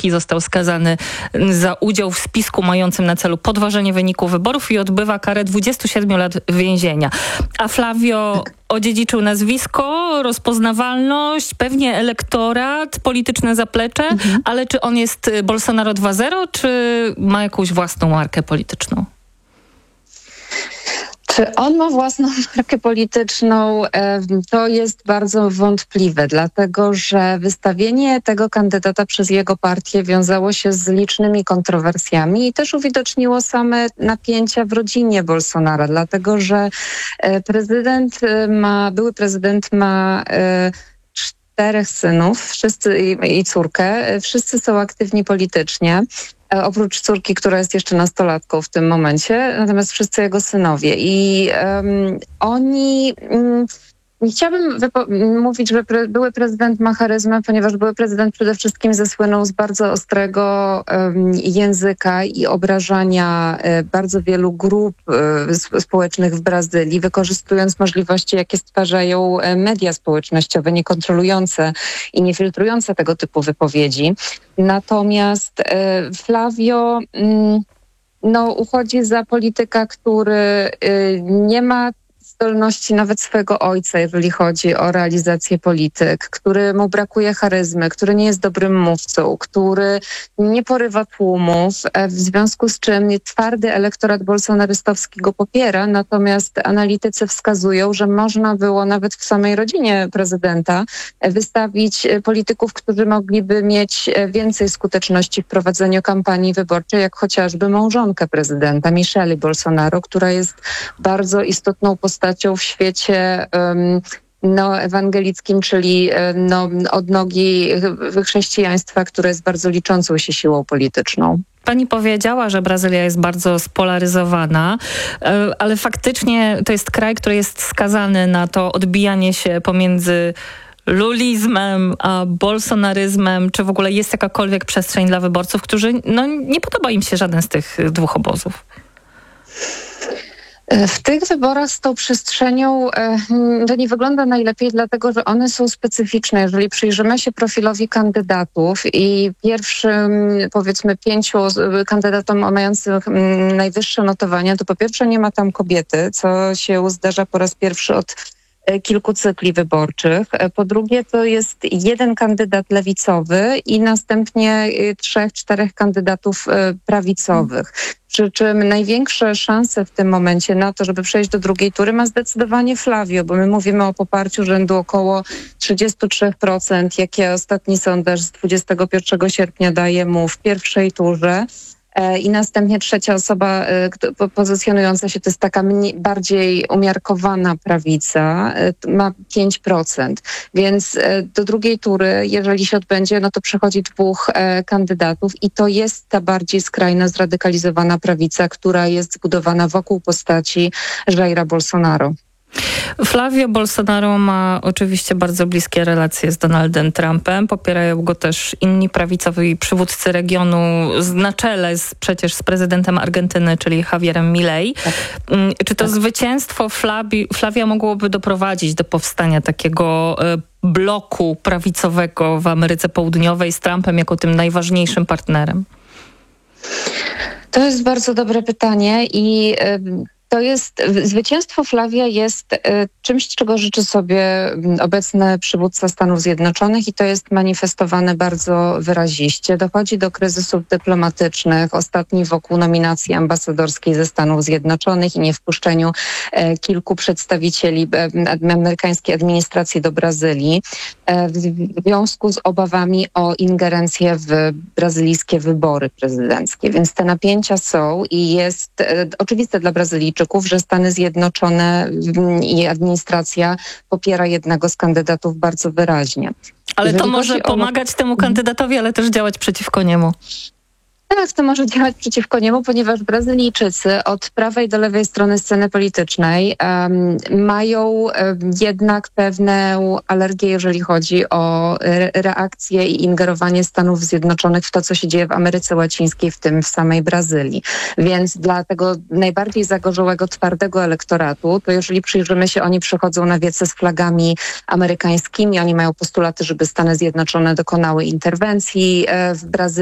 Kaczyński został skazany za udział w spisku mającym na celu podważenie wyniku wyborów i odbywa karę 27 lat więzienia. A Flavio odziedziczył nazwisko, rozpoznawalność, pewnie elektorat, polityczne zaplecze, ale czy on jest Bolsonaro 2.0, czy ma jakąś własną markę polityczną? Czy on ma własną markę polityczną? To jest bardzo wątpliwe, dlatego że wystawienie tego kandydata przez jego partię wiązało się z licznymi kontrowersjami i też uwidoczniło same napięcia w rodzinie Bolsonaro, dlatego że były prezydent ma 4 synów, wszyscy i córkę. Wszyscy są aktywni politycznie. Oprócz córki, która jest jeszcze nastolatką w tym momencie, natomiast wszyscy jego synowie. I oni... Nie chciałabym mówić, że były prezydent ma charyzmę, ponieważ były prezydent przede wszystkim zasłynął z bardzo ostrego języka i obrażania bardzo wielu grup społecznych w Brazylii, wykorzystując możliwości, jakie stwarzają media społecznościowe, niekontrolujące i nie filtrujące tego typu wypowiedzi. Natomiast Flavio uchodzi za polityka, który nie ma zdolności nawet swojego ojca, jeżeli chodzi o realizację polityk, któremu brakuje charyzmy, który nie jest dobrym mówcą, który nie porywa tłumów, w związku z czym twardy elektorat bolsonarystowski go popiera, natomiast analitycy wskazują, że można było nawet w samej rodzinie prezydenta wystawić polityków, którzy mogliby mieć więcej skuteczności w prowadzeniu kampanii wyborczej, jak chociażby małżonka prezydenta, Michelle Bolsonaro, która jest bardzo istotną postacią w świecie ewangelickim, czyli odnogi chrześcijaństwa, które jest bardzo liczącą się siłą polityczną. Pani powiedziała, że Brazylia jest bardzo spolaryzowana, ale faktycznie to jest kraj, który jest skazany na to odbijanie się pomiędzy lulizmem a bolsonaryzmem. Czy w ogóle jest jakakolwiek przestrzeń dla wyborców, którzy nie podoba im się żaden z tych dwóch obozów? W tych wyborach z tą przestrzenią to nie wygląda najlepiej, dlatego że one są specyficzne. Jeżeli przyjrzymy się profilowi kandydatów i pierwszym, powiedzmy, 5 kandydatom mających najwyższe notowania, to po pierwsze nie ma tam kobiety, co się zdarza po raz pierwszy od kilku cykli wyborczych. Po drugie, to jest 1 kandydat lewicowy i następnie 3-4 kandydatów prawicowych. Przy czym największe szanse w tym momencie na to, żeby przejść do drugiej tury, ma zdecydowanie Flavio, bo my mówimy o poparciu rzędu około 33%, jakie ostatni sondaż z 21 sierpnia daje mu w pierwszej turze. I następnie trzecia osoba pozycjonująca się, to jest taka bardziej umiarkowana prawica, ma 5%. Więc do drugiej tury, jeżeli się odbędzie, to przychodzi 2 kandydatów i to jest ta bardziej skrajna, zradykalizowana prawica, która jest zbudowana wokół postaci Jaira Bolsonaro. Flavio Bolsonaro ma oczywiście bardzo bliskie relacje z Donaldem Trumpem. Popierają go też inni prawicowi przywódcy regionu na czele przecież z prezydentem Argentyny, czyli Javierem Milei. Tak. Czy to zwycięstwo Flavia mogłoby doprowadzić do powstania takiego bloku prawicowego w Ameryce Południowej z Trumpem jako tym najważniejszym partnerem? To jest bardzo dobre pytanie i zwycięstwo Flavia jest czymś, czego życzy sobie obecny przywódca Stanów Zjednoczonych i to jest manifestowane bardzo wyraziście. Dochodzi do kryzysów dyplomatycznych, ostatni wokół nominacji ambasadorskiej ze Stanów Zjednoczonych i niewpuszczeniu kilku przedstawicieli amerykańskiej administracji do Brazylii w związku z obawami o ingerencję w brazylijskie wybory prezydenckie. Więc te napięcia są i jest oczywiste dla Brazylijczyków, że Stany Zjednoczone i administracja popiera jednego z kandydatów bardzo wyraźnie. Ale jeżeli to może pomagać temu kandydatowi, ale też działać przeciwko niemu. Tak, to może działać przeciwko niemu, ponieważ Brazylijczycy od prawej do lewej strony sceny politycznej mają jednak pewną alergię, jeżeli chodzi o reakcję i ingerowanie Stanów Zjednoczonych w to, co się dzieje w Ameryce Łacińskiej, w tym w samej Brazylii. Więc dla tego najbardziej zagorzałego, twardego elektoratu, to jeżeli przyjrzymy się, oni przychodzą na wiece z flagami amerykańskimi, oni mają postulaty, żeby Stany Zjednoczone dokonały interwencji w Brazylii,